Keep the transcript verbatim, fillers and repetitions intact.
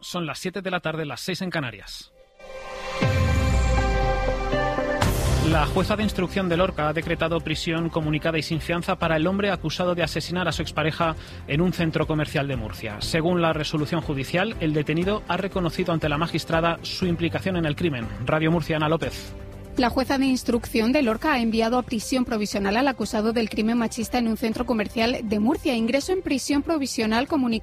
Son las siete de la tarde, las seis en Canarias. La jueza de instrucción de Lorca ha decretado prisión comunicada y sin fianza para el hombre acusado de asesinar a su expareja en un centro comercial de Murcia. Según la resolución judicial, el detenido ha reconocido ante la magistrada su implicación en el crimen. Radio Murcia, Ana López. La jueza de instrucción de Lorca ha enviado a prisión provisional al acusado del crimen machista en un centro comercial de Murcia. Ingreso en prisión provisional comunicado